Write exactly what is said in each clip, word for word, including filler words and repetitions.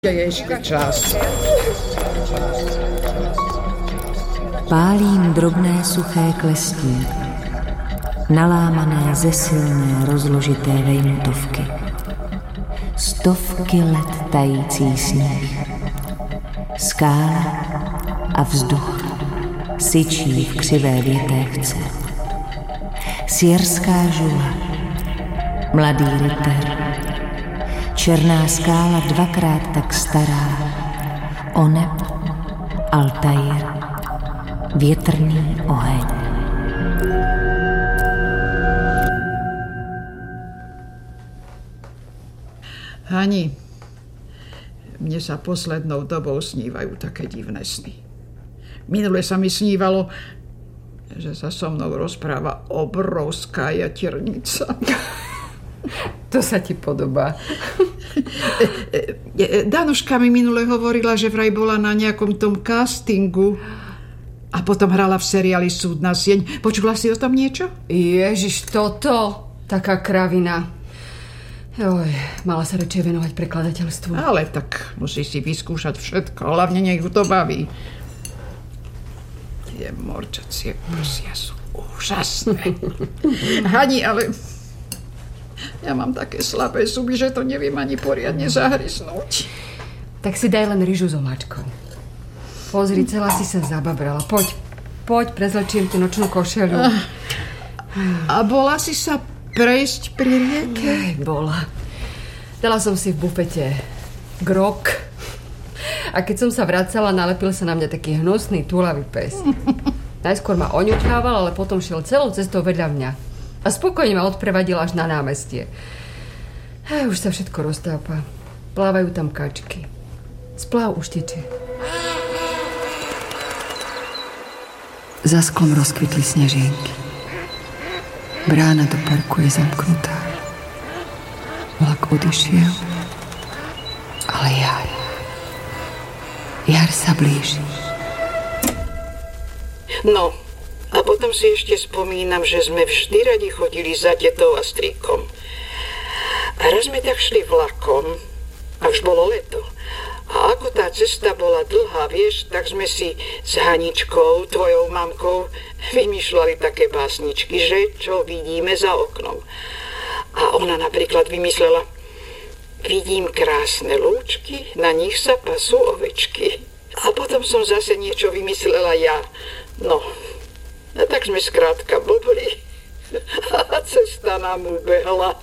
Je ešte čas. Pálím drobné suché klestí, nalámané ze silné rozložité vejmutovky. Stovky let tající sníh. Skála a vzduch syčí v křivé větévce. Sierská žula, mladý liter, černá skála dvakrát tak stará, Oneb, Altair, větrný oheň. Hani, mne sa poslednou dobou snívajú také divné sny. Minule sa mi snívalo, že sa so mnou rozpráva obrovská jaternica. To sa ti podobá. Danuška mi minule hovorila, že vraj bola na nejakom tom castingu a potom hrala v seriáli Súdna sieň. Počula si o tom niečo? Ježiš, toto, taká kravina. Joj, mala sa radšej venovať prekladateľstvu. Ale tak musí si vyskúšať všetko, hlavne nech ju to baví. Tie morčacie prsia sú úžasné. Hani, ale ja mám také slabé zuby, že to neviem ani poriadne zahryznúť. Tak si daj len ryžu s omáčkou. Pozri, celá si sa zababrala. Poď, poď, prezlečiem tú nočnú košeľu. A, a bola si sa prejsť pri rieke? Aj, bola. Dala som si v bufete grok. A keď som sa vracala, nalepil sa na mňa taký hnusný, túlavý pes. Najskôr ma oňuťával, ale potom šiel celou cestou vedľa mňa. A spokojne ma odprevadil až na námestie. A už sa všetko roztápa. Plávajú tam kačky. Spláv už teče. Za sklom rozkvitli snežienky. Brána do parku je zamknutá. Vlak odišiel. Ale jar. Jar sa blíži. No, a potom si ešte spomínam, že sme vždy radi chodili za tetou a strýkom. A raz sme tak šli vlakom a už bolo leto. A ako tá cesta bola dlhá, vieš, tak sme si s Haničkou, tvojou mamkou, vymýšľali také básničky, že čo vidíme za oknom. A ona napríklad vymyslela: vidím krásne lúčky, na nich sa pasú ovečky. A potom som zase niečo vymyslela ja. No, a tak sme skrátka blbli. A cesta nám ubehla.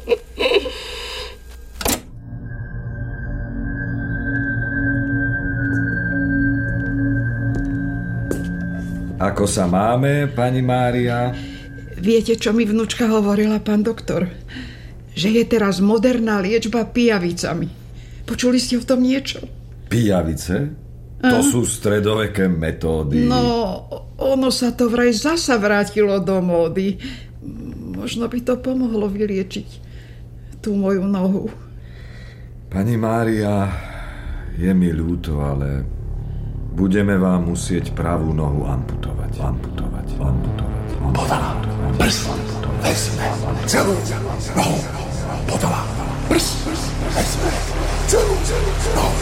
Ako sa máme, pani Mária? Viete, čo mi vnúčka hovorila, pán doktor? Že je teraz moderná liečba pijavicami. Počuli ste o tom niečo? Pijavice? To sú stredoveké metódy. No, ono sa to vraj zasa vrátilo do módy. Možno by to pomohlo vyliečiť tú moju nohu. Pani Mária, je mi ľúto, ale budeme vám musieť pravú nohu amputovať. Amputovať, amputovať. Podala prst, vezme celú nohu. Podala prst, vezme celú nohu.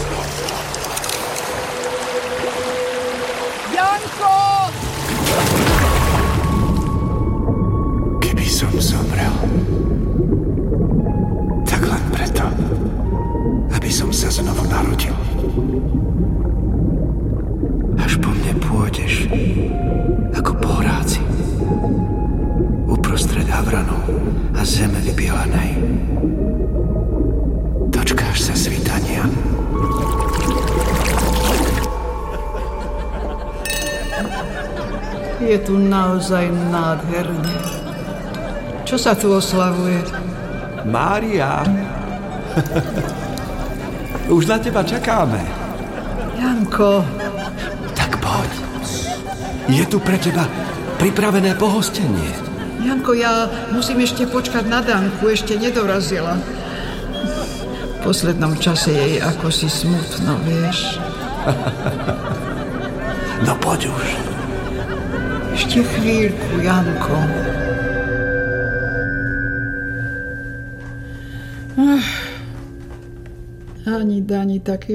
Janko! Keby som zomrel, tak len preto, aby som sa znovu narodil. Až po mne pôjdeš ako po hráci uprostred havranov a zeme vybielanej. Dočkáš sa svitania. Je tu naozaj nádherne. Čo sa tu oslavuje? Mária, už na teba čakáme. Janko. Tak poď. Je tu pre teba pripravené pohostenie. Janko, ja musím ešte počkať na Danku, ešte nedorazila. V poslednom čase jej ako si smutno, vieš. No poď už. Ešte chvíľku, Janko. Ani Dani taký